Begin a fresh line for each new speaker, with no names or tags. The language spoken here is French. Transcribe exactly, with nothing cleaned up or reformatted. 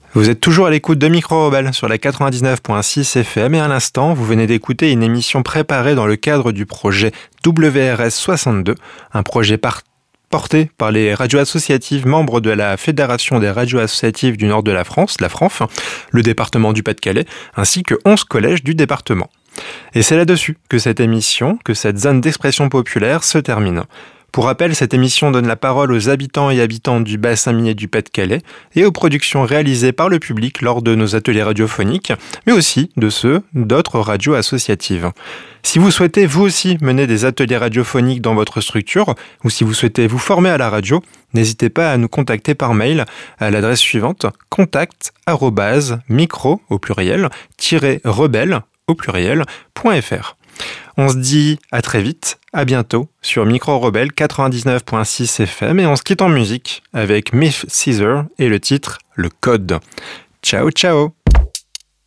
Vous êtes toujours à l'écoute de Micro Rebelle sur la quatre-vingt-dix-neuf virgule six F M et à l'instant, vous venez d'écouter une émission préparée dans le cadre du projet W R S soixante-deux, un projet par- porté par les radios associatives membres de la Fédération des radios associatives du nord de la France, la FRANF, le département du Pas-de-Calais, ainsi que onze collèges du département. Et c'est là-dessus que cette émission, que cette zone d'expression populaire se termine. Pour rappel, cette émission donne la parole aux habitants et habitantes du bassin minier du Pas-de-Calais et aux productions réalisées par le public lors de nos ateliers radiophoniques, mais aussi de ceux d'autres radios associatives. Si vous souhaitez vous aussi mener des ateliers radiophoniques dans votre structure, ou si vous souhaitez vous former à la radio, n'hésitez pas à nous contacter par mail à l'adresse suivante contact arobase micro au pluriel rebelle au pluriel point fr. On se dit à très vite, à bientôt sur Micro Rebelle quatre-vingt-dix-neuf virgule six F M et on se quitte en musique avec Myth Caesar et le titre Le Code. Ciao ciao.